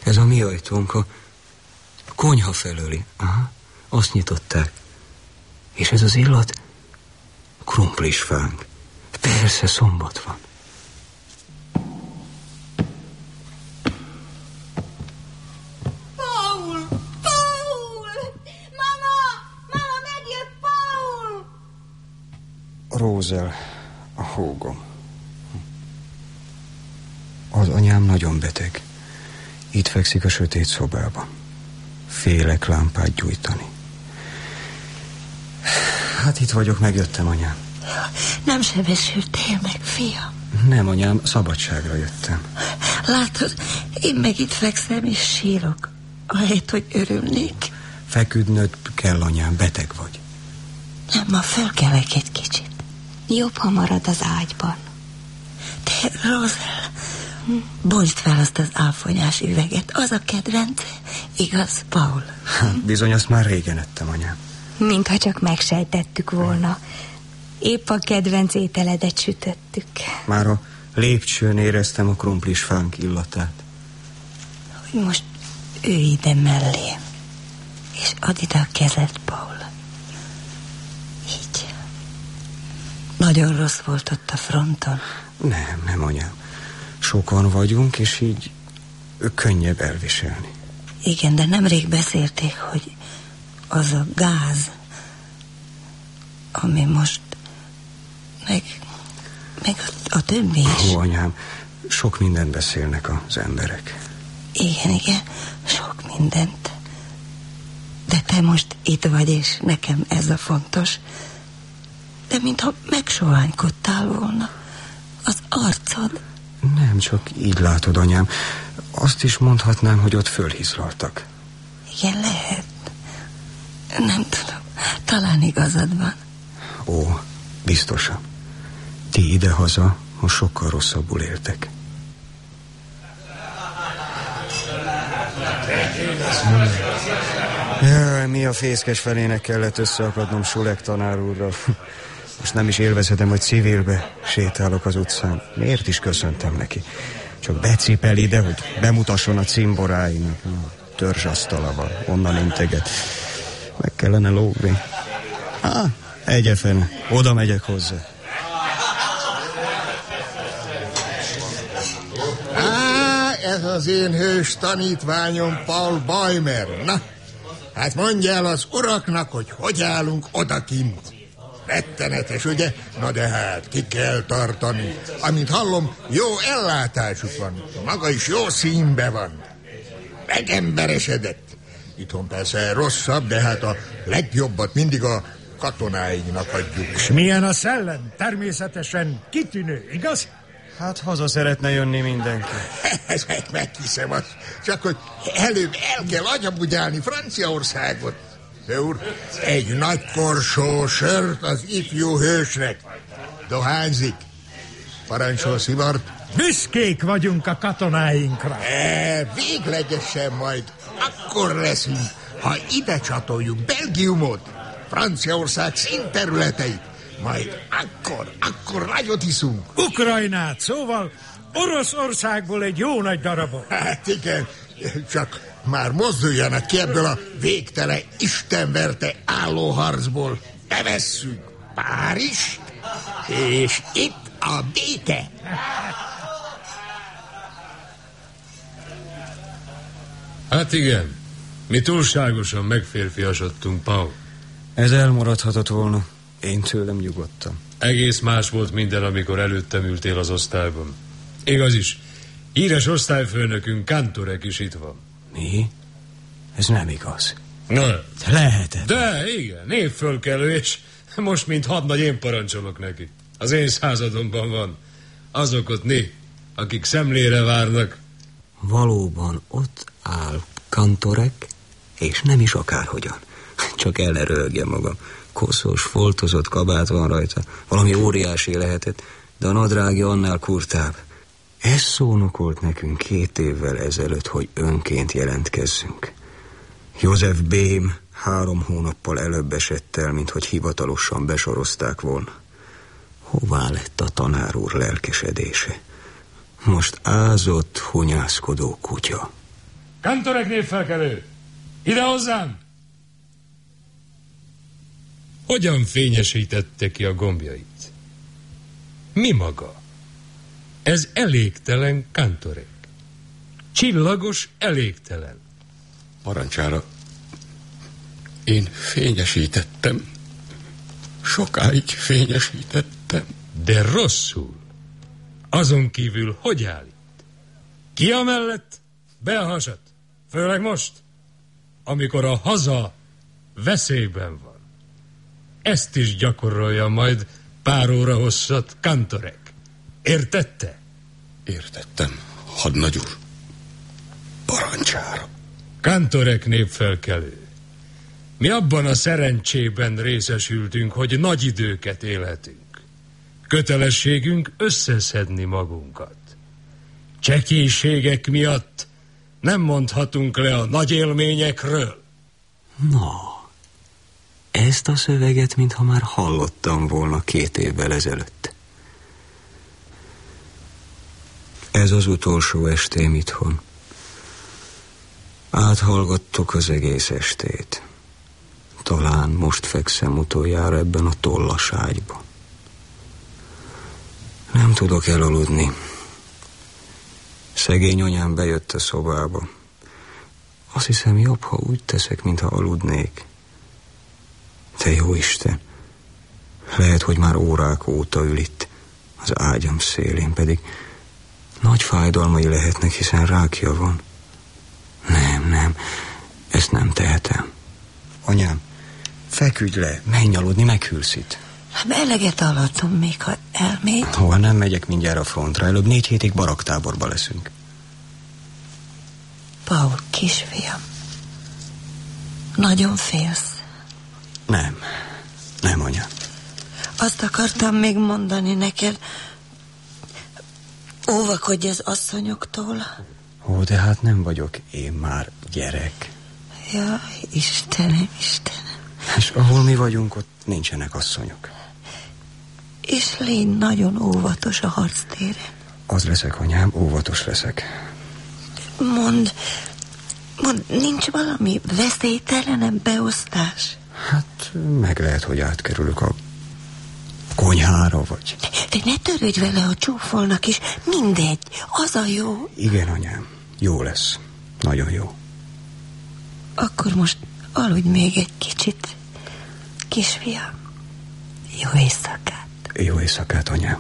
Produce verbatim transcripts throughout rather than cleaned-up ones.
Ez a mi ajtónk, a konyha felőli. Aha, azt nyitották. És ez az illat? Krumplisfánk. Persze, szombat van. Paul! Paul! Mama! Mama, megjött Paul! Rózel, a húgom. Az anyám nagyon beteg. Itt fekszik a sötét szobában. Félek lámpát gyújtani. Hát itt vagyok, megjöttem, anyám. Nem sebesültél meg, fiam? Nem, anyám, szabadságra jöttem. Látod, én meg itt fekszem és sírok. Ahelyett, hogy örülnék. Feküdnöd kell, anyám, beteg vagy. Nem, ma fölkelek egy kicsit. Jobb, ha marad az ágyban. Te, Rózel, bontsd fel azt az áfonyás üveget. Az a kedvence, igaz, Paul? Bizony, azt már régen ettem, anyám. Mintha csak megsejtettük volna. Épp a kedvenc ételedet sütöttük. Már a lépcsőn éreztem a krumplisfánk illatát. Hogy most ülj ide mellém, és add ide a kezed, Paul. Így. Nagyon rossz volt ott a fronton. Nem, nem, anyám. Sokan vagyunk, és így könnyebb elviselni. Igen, de nemrég beszélték, hogy az a gáz, ami most meg, meg a, a többi is. Ó, anyám, sok mindent beszélnek az emberek. Igen, igen, sok mindent. De te most itt vagy, és nekem ez a fontos. De mintha megsohánykodtál volna. Az arcod. Nem, csak így látod, anyám. Azt is mondhatnám, hogy ott fölhizlaltak. Igen, lehet. Nem tudom. Talán igazad van. Ó, biztosan. Ti idehaza most sokkal rosszabbul éltek. Jaj, mi a fészkes felének kellett összeakadnom Sulek tanár úrral. Most nem is élvezhetem, hogy civilbe sétálok az utcán. Miért is köszöntem neki? Csak becipel ide, hogy bemutasson a cimboráinak. Törzsasztala van, onnan integet. Meg kellene lógni. Á, egyefene, oda megyek hozzá. Á, ez az én hős tanítványom, Paul Bäumer. Na, hát mondja el az uraknak, hogy hogy állunk odakint. Rettenetes, ugye? Na de hát, ki kell tartani. Amint hallom, jó ellátásuk van. Maga is jó színbe van. Megemberesedett. Itthon persze rosszabb, de hát a legjobbat mindig a katonáinknak adjuk. És milyen a szellem? Természetesen kitűnő, igaz? Hát haza szeretne jönni mindenki. Ezek meghiszem azt. Csak hogy előbb el kell agyabugyálni Franciaországot. De úr, egy nagy korsó sört az ifjú hősnek. Dohányzik. Parancsol Szivart. Büszkék vagyunk a katonáinkra. E, véglegesen majd akkor leszünk, ha ide csatoljuk Belgiumot, Franciaország színterületeit. Majd akkor, akkor nagyot iszunk. Ukrajnát, szóval Oroszországból egy jó nagy darabot. Hát igen, csak már mozduljanak ki ebből a végtelen istenverte állóharcból. Bevesszük Párizst, és itt a béke. Hát igen, mi túlságosan megférfiasodtunk, Paul. Ez elmaradhatott volna. Én tőlem nyugodtam. Egész más volt minden, amikor előttem ültél az osztályban. Igaz is, híres osztályfőnökünk Kantorek is itt van. Mi? Ez nem igaz. Na, lehetett. De igen, névfölkelő, és most mint hadnagy én parancsolok neki. Az én századomban van. Azok ott né, akik szemlére várnak. Valóban ott áll Kantorek, és nem is akárhogyan. Csak ellerölgje magam. Koszos, foltozott kabát van rajta. Valami óriási lehetett, de a nadrágja annál kurtább. Ez szónokolt nekünk két évvel ezelőtt, hogy önként jelentkezzünk. József Bém három hónappal előbb esett el, mint hogy hivatalosan besorozták volna. Hová lett a tanár úr lelkesedése? Most ázott, hunyászkodó kutya. Kantorek népfelkelő! Ide hozzám! Hogyan fényesítette ki a gombjait? Mi maga? Ez elégtelen kantorek. Csillagos elégtelen. Parancsára én fényesítettem. Sokáig fényesítettem. De rosszul. Azon kívül hogy áll itt? Ki amellett? Be a hasat. Főleg most, amikor a haza veszélyben van. Ezt is gyakorolja majd pár óra hosszat kantorek. Értette? Értettem, hadnagy úr. Parancsára. Kantorek népfelkelő. Mi abban a szerencsében részesültünk, hogy nagy időket élhetünk. Kötelességünk összeszedni magunkat. Csekélységek miatt nem mondhatunk le a nagy élményekről. Na, ezt a szöveget, mintha már hallottam volna két évvel ezelőtt. Ez az utolsó estém itthon. Áthallgattuk az egész estét. Talán most fekszem utoljára ebben a tollas ágyban. Nem tudok elaludni. Szegény anyám bejött a szobába. Azt hiszem, jobb, ha úgy teszek, mintha aludnék. Te jó Isten! Lehet, hogy már órák óta ül itt, az ágyam szélén, pedig nagy fájdalmai lehetnek, hiszen rákja van. Nem, nem, ezt nem tehetem. Anyám, feküdj le, menj aludni, meghűlsz itt. Hát eleget aludtam még, ha elmégy. Hova nem megyek mindjárt a frontra, előbb négy hétig baraktáborba leszünk. Paul, kisfiam, nagyon félsz. Nem, nem, anya. Azt akartam még mondani neked, óvakodj az asszonyoktól. Ó, de hát nem vagyok én már gyerek. Ja, Istenem, Istenem. És ahol mi vagyunk, ott nincsenek asszonyok. És légy nagyon óvatos a harctéren. Az leszek, anyám, óvatos leszek. Mondd, mondd, nincs valami veszélytelenebb beosztás? Hát meg lehet, hogy átkerülök a konyhára, vagy... De, de ne törődj vele, ha csúfolnak is. Mindegy, az a jó. Igen, anyám, jó lesz. Nagyon jó. Akkor most aludj még egy kicsit, kisfiam. Jó éjszakát. Jó éjszakát, anyám.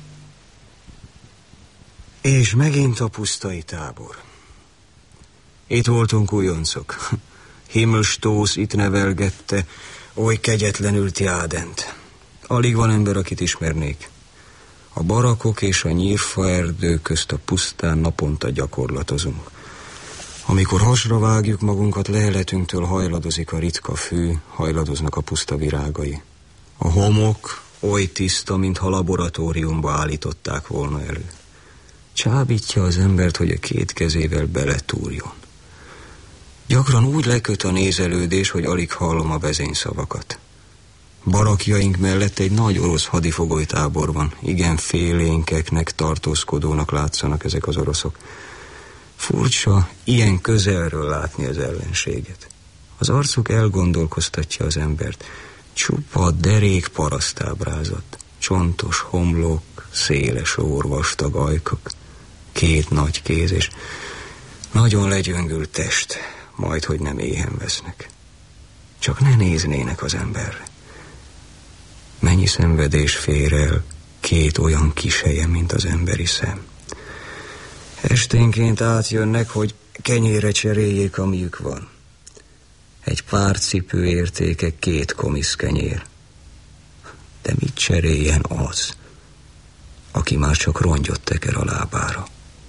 És megint a pusztai tábor. Itt voltunk újoncok. Himmelstósz itt nevelgette, oly kegyetlenül Tjádent. Alig van ember, akit ismernék. A barakok és a nyírfaerdő közt a pusztán naponta gyakorlatozunk. Amikor hasra vágjuk magunkat, leheletünktől hajladozik a ritka fű, hajladoznak a puszta virágai. A homok oly tiszta, mintha laboratóriumba állították volna elő. Csábítja az embert, hogy a két kezével beletúrjon. Gyakran úgy leköt a nézelődés, hogy alig hallom a vezényszavakat. Barakjaink mellett egy nagy orosz hadifogolytábor van. Igen félénkeknek, tartózkodónak látszanak ezek az oroszok. Furcsa ilyen közelről látni az ellenséget. Az arcuk elgondolkoztatja az embert. Csupa derék parasztábrázat, csontos homlok, széles orr, vastag ajkak, két nagy kéz és nagyon legyöngült test, majd hogy nem éhen vesznek. Csak ne néznének az emberre. Mennyi szenvedés fér el két olyan kis helyen, mint az emberi szem. Esténként átjönnek, hogy kenyére cseréljék, amiük van. Egy pár cipő értéke két komisz kenyér. De mit cseréljen az, aki már csak rongyot teker a lábára?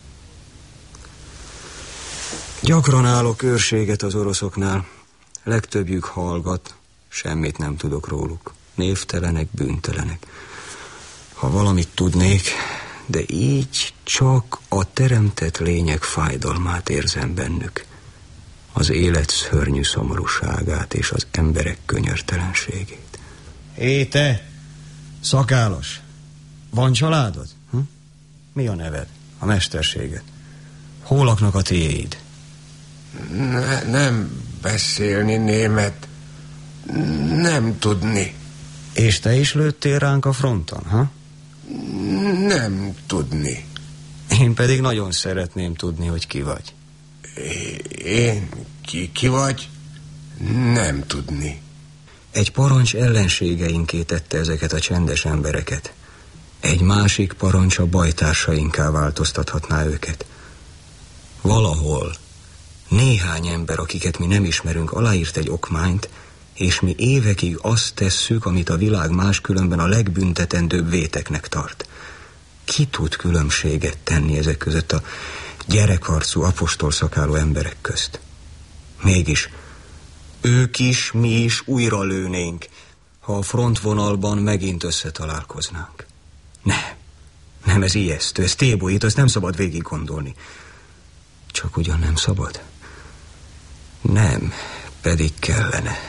Gyakran állok őrséget az oroszoknál. Legtöbbjük hallgat, semmit nem tudok róluk. Névtelenek, bűntelenek. Ha valamit tudnék, de így csak a teremtett lények fájdalmát érzem bennük. Az élet szörnyű szomorúságát és az emberek könyörtelenségét. Hé, te, szakálos, van családod? Hm? Mi a neved? A mesterséged? Hol laknak a tiéd? Ne, nem beszélni német, nem tudni. És te is lőttél ránk a fronton, ha? Nem tudni. Én pedig nagyon szeretném tudni, hogy ki vagy. Én? Ki, ki vagy? Nem tudni. Egy parancs ellenségeinké tette ezeket a csendes embereket. Egy másik parancs a bajtársainká változtathatná őket. Valahol néhány ember, akiket mi nem ismerünk, aláírt egy okmányt, és mi évekig azt tesszük, amit a világ máskülönben a legbüntetendőbb véteknek tart. Ki tud különbséget tenni ezek között a gyerekarcú, apostolszakáló emberek közt? Mégis ők is, mi is újra lőnénk, ha a frontvonalban megint összetalálkoznánk. Nem, nem, ez ijesztő, ez tébolyít, azt nem szabad végig gondolni. Csak ugyan nem szabad? Nem, pedig kellene.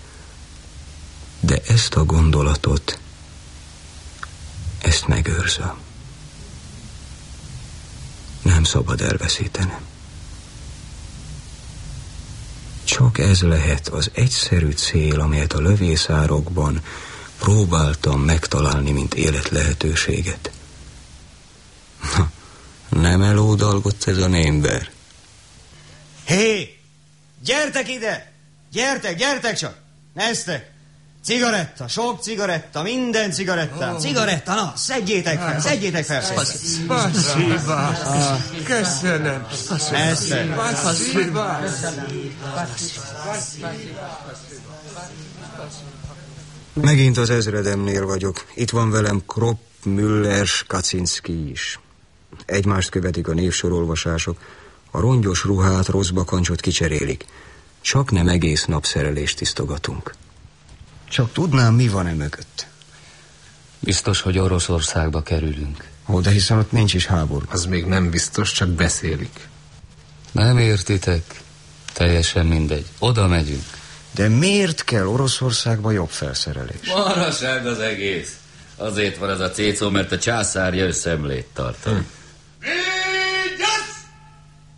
De ezt a gondolatot, ezt megőrzöm. Nem szabad elveszítenem. Csak ez lehet az egyszerű cél, amelyet a lövészárokban próbáltam megtalálni, mint életlehetőséget. Na, nem elódalgott ez a némber? Hé! Gyertek ide! Gyertek, gyertek csak! Neztek! Cigaretta, sok cigaretta, minden cigaretta. Oh. Cigaretta, na, szedjétek fel, szedjétek fel. Spasiba. Köszönöm. Neztek. Spasiba. Megint az ezredemnél vagyok. Itt van velem Kropp, Müller, Kaczynszki is. Egymást követik a névsorolvasások. A rongyos ruhát, rossz bakancsot kicserélik. Csak nem egész nap szerelést tisztogatunk. Csak tudnám, mi van e mögött. Biztos, hogy Oroszországba kerülünk. Ó, de hiszen ott nincs is háború. Az még nem biztos, csak beszélik. Nem értitek? Teljesen mindegy. Oda megyünk. De miért kell Oroszországba jobb felszerelés? Maraság az egész. Azért van ez a cécó, mert a császár jön szemlét tartani. Hm.